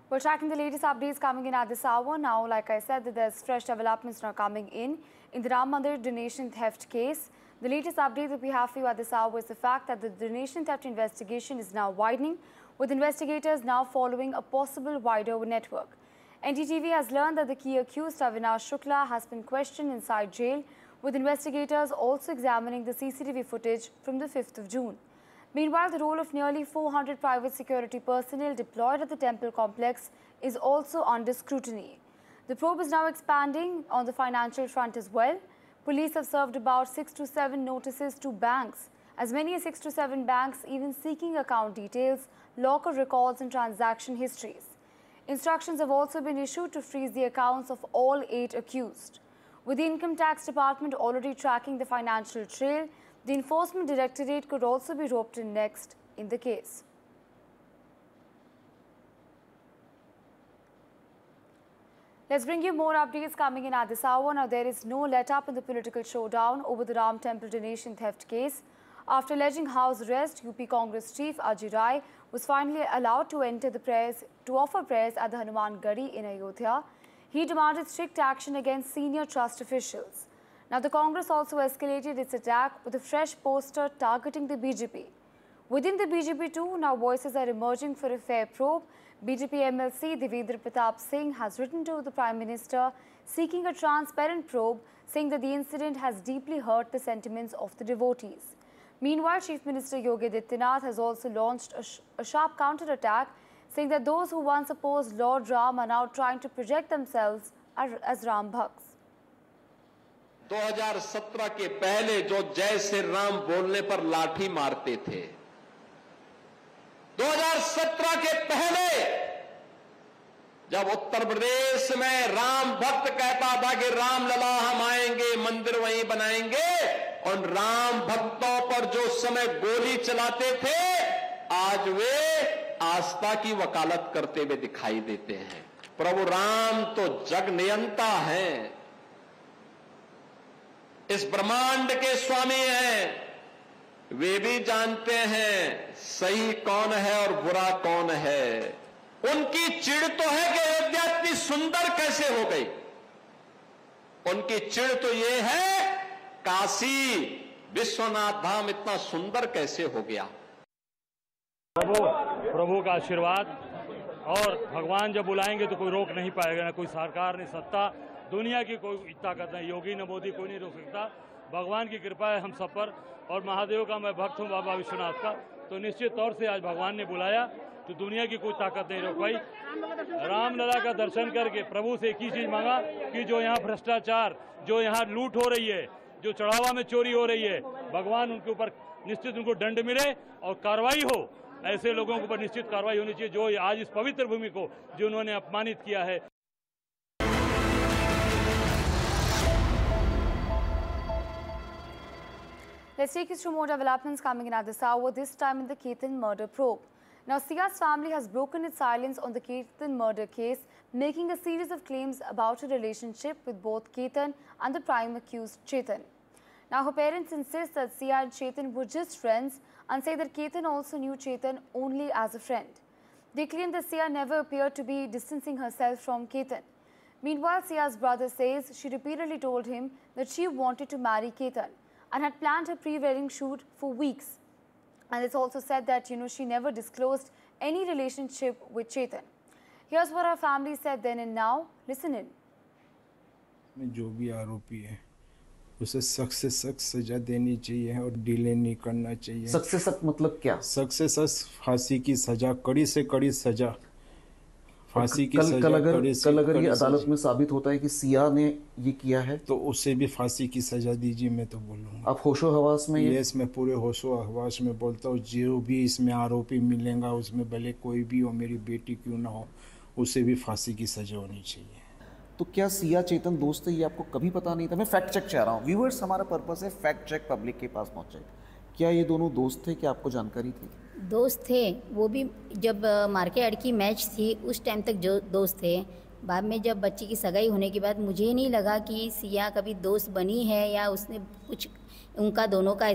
We're tracking the latest updates coming in at this hour. Now, like I said, that there's fresh developments now coming in the Ram Mandir donation theft case. The latest update that we have for you at this hour is the fact that the donation theft investigation is now widening, with investigators now following a possible wider network. NDTV has learned that the key accused, Avinash Shukla, has been questioned inside jail, with investigators also examining the CCTV footage from the 5th of June. Meanwhile, the role of nearly 400 private security personnel deployed at the temple complex is also under scrutiny. The probe is now expanding on the financial front as well. Police have served about 6 to 7 notices to banks, as many as 6 to 7 banks even seeking account details, locker records and transaction histories. Instructions have also been issued to freeze the accounts of all 8 accused. With the Income Tax Department already tracking the financial trail, the Enforcement Directorate could also be roped in next in the case. Let's bring you more updates coming in at this hour. Now, there is no let-up in the political showdown over the Ram Temple donation theft case. After alleging house arrest, UP Congress chief Ajay Rai was finally allowed to enter the prayers to offer prayers at the Hanuman Gadi in Ayodhya. He demanded strict action against senior trust officials. Now, the Congress also escalated its attack with a fresh poster targeting the BJP. Within the BJP too, now voices are emerging for a fair probe. BJP MLC Devendra Pratap Singh has written to the Prime Minister seeking a transparent probe, saying that the incident has deeply hurt the sentiments of the devotees. Meanwhile, Chief Minister Yogi Adityanath has also launched a sharp counter-attack, saying that those who once opposed Lord Ram are now trying to project themselves as Ram Bhakts. 2017 के पहले जो जय श्री राम बोलने पर लाठी मारते थे, 2017 के पहले जब उत्तर प्रदेश में राम भक्त कहता था कि राम लला हम आएंगे, मंदिर वहीं बनाएंगे, और राम भक्तों पर जो समय गोली चलाते थे, आज वे आस्था की वकालत करते हुए दिखाई देते हैं। प्रभु राम तो जग नियंता हैं, इस ब्रह्मांड के स्वामी हैं। वे भी जानते हैं सही कौन है और बुरा कौन है। उनकी चिढ़ तो है कि अयोध्या इतनी सुंदर कैसे हो गई। उनकी चिढ़ तो ये है काशी विश्वनाथ धाम इतना सुंदर कैसे हो गया। प्रभु का आशीर्वाद, और भगवान जब बुलाएंगे तो कोई रोक नहीं पाएगा, ना कोई सरकार, न सत्ता, दुनिया की कोई ताकत नहीं, योगी न मोदी, कोई नहीं रोक सकता। भगवान की कृपा है हम सब पर, और महादेव का मैं भक्त हूँ, बाबा विश्वनाथ का, तो निश्चित तौर से आज भगवान ने बुलाया तो दुनिया की कोई ताकत नहीं रोक पाई। रामलला का दर्शन करके प्रभु से एक ही चीज मांगा कि जो यहाँ भ्रष्टाचार, जो यहाँ लूट हो रही है, जो चढ़ावा में चोरी हो रही है, भगवान उनके ऊपर निश्चित उनको दंड मिले और कार्रवाई हो। ऐसे लोगों के ऊपर निश्चित कार्रवाई होनी चाहिए जो आज इस पवित्र भूमि को जिन्होंने अपमानित किया है। Let's take you through more developments coming in at this hour, this time in the Ketan murder probe. Now, Sia's family has broken its silence on the Ketan murder case, making a series of claims about a relationship with both Ketan and the prime accused Chetan. Now, her parents insist that Sia and Chetan were just friends and say that Ketan also knew Chetan only as a friend. They claim that Sia never appeared to be distancing herself from Ketan. Meanwhile, Sia's brother says she repeatedly told him that she wanted to marry Ketan and had planned her pre-wedding shoot for weeks. And it's also said that, she never disclosed any relationship with Chetan. Here's what her family said then and now. Listen in. जो भी आरोपी है उसे सख्त से सख्त सजा देनी चाहिए और डिले नहीं करना चाहिए। सख्त से सख्त मतलब क्या? सख्त से सख्त फांसी की सजा, कड़ी से कड़ी सजा, फांसी की सजा। कल अगर ये अदालत में साबित होता है कि सिया ने ये किया है तो उसे भी फांसी की सजा दीजिए, मैं तो बोलूँगा। आप होशो हवास में? यस, मैं पूरे होशो हवास में बोलता हूँ। जो भी इसमें आरोपी मिलेगा उसमें भले कोई भी हो, मेरी बेटी क्यों ना हो, उसे भी फांसी की सजा होनी चाहिए। तो क्या सिया चेतन दोस्त है, ये आपको कभी पता नहीं था? मैं फैक्ट चेक चाह रहा हूँ, व्यूअर्स, हमारा पर्पस है फैक्ट चेक पब्लिक के पास पहुँचे। क्या ये दोनों दोस्त थे, क्या आपको जानकारी थी? दोस्त थे, वो भी जब मार्केट की मैच थी उस टाइम तक जो दोस्त थे। बाद में जब बच्ची की सगाई होने के बाद मुझे नहीं लगा कि सिया कभी दोस्त बनी है या उसने कुछ उनका दोनों का